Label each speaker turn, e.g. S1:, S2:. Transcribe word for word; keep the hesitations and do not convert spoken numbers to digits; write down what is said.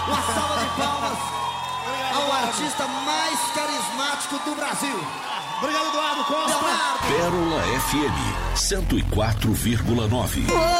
S1: Uma salva de palmas ao artista mais carismático do Brasil.
S2: Obrigado, Eduardo Costa.
S1: Leonardo.
S3: Pérola F M cento e quatro vírgula nove.